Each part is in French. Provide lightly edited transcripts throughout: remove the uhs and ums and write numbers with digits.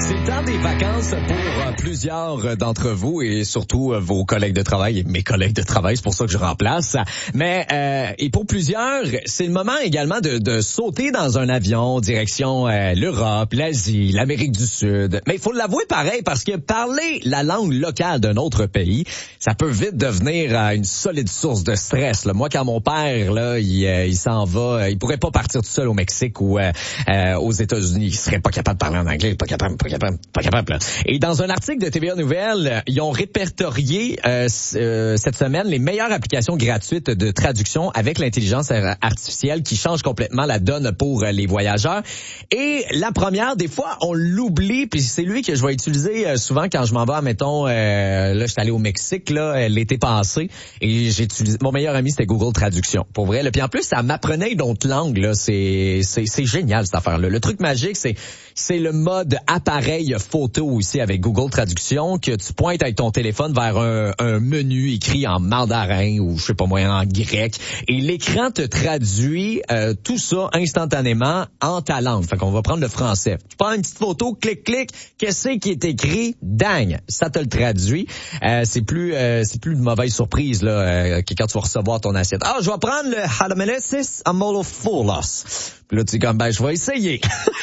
C'est le temps des vacances pour plusieurs d'entre vous et surtout vos collègues de travail et mes collègues de travail, c'est pour ça que je remplace. Mais et pour plusieurs, c'est le moment également de sauter dans un avion direction l'Europe, l'Asie, l'Amérique du Sud. Mais il faut l'avouer pareil parce que parler la langue locale d'un autre pays, ça peut vite devenir une solide source de stress. Là. Moi, quand mon père là, il s'en va, il pourrait pas partir tout seul au Mexique ou aux États-Unis, il serait pas capable de parler en anglais, pas capable. Là. Et dans un article de TVA Nouvelles, ils ont répertorié cette semaine les meilleures applications gratuites de traduction avec l'intelligence artificielle qui change complètement la donne pour les voyageurs. Et la première, des fois, on l'oublie, puis c'est lui que je vais utiliser souvent quand je m'en vais, mettons, là, je suis allé au Mexique, là, l'été passé, et j'ai utilisé, mon meilleur ami, c'était Google Traduction, pour vrai. Là. Puis en plus, ça m'apprenait une autre langue, là, c'est génial, cette affaire-là. Le truc magique, c'est le mode appareil photo aussi avec Google Traduction, que tu pointes avec ton téléphone vers un menu écrit en mandarin ou je sais pas moi en grec et l'écran te traduit tout ça instantanément en ta langue. Fait qu'on va prendre le français. Tu prends une petite photo, clic, qu'est-ce qui est écrit, dang, ça te le traduit. C'est plus une mauvaise surprise là que quand tu vas recevoir ton assiette. Ah, je vais prendre le Halamenesis Amolopoulos. Puis là, tu es comme, je vais essayer.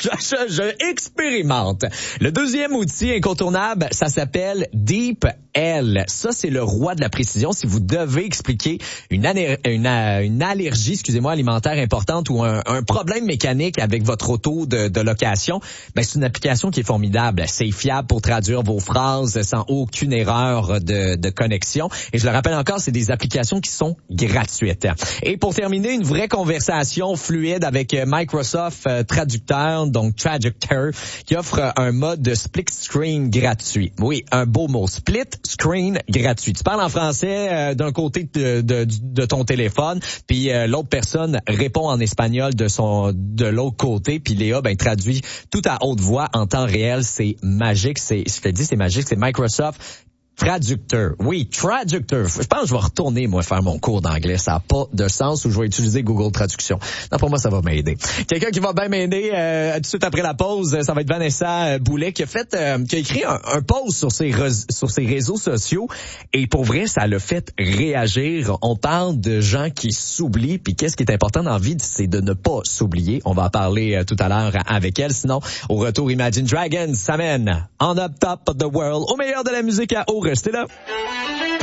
je expérimente. Le deuxième outil incontournable, ça s'appelle DeepL. Ça, c'est le roi de la précision. Si vous devez expliquer une allergie, alimentaire importante ou un problème mécanique avec votre auto de location, c'est une application qui est formidable. C'est fiable pour traduire vos phrases sans aucune erreur de connexion. Et je le rappelle encore, c'est des applications qui sont gratuites. Et pour terminer, une vraie conversation fluide avec Microsoft Traducteur, donc Traducteur, qui offre un mode de split screen gratuit. Oui, un beau mot. Split screen gratuit. Tu parles en français d'un côté de ton téléphone, puis l'autre personne répond en espagnol de l'autre côté, puis Léa traduit tout à haute voix en temps réel. C'est magique. Je te dis, c'est magique. C'est Microsoft Traducteur. Oui, Traducteur. Je pense que je vais retourner, moi, faire mon cours d'anglais. Ça n'a pas de sens où je vais utiliser Google Traduction. Non, pour moi, ça va m'aider. Quelqu'un qui va bien m'aider tout de suite après la pause, ça va être Vanessa Boulet qui a écrit un post sur ses réseaux sociaux. Et pour vrai, ça l'a fait réagir. On parle de gens qui s'oublient. Puis qu'est-ce qui est important dans la vie, c'est de ne pas s'oublier. On va en parler tout à l'heure avec elle. Sinon, au retour, Imagine Dragons s'amène On Up Top of the World au meilleur de la musique à haut. Restez là.